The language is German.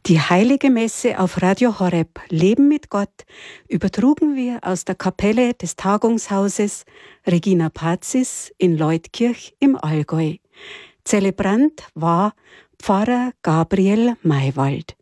Die Heilige Messe auf Radio Horeb Leben mit Gott übertrugen wir aus der Kapelle des Tagungshauses Regina Pazis in Leutkirch im Allgäu. Zelebrant war Pfarrer Gabriel Maywald.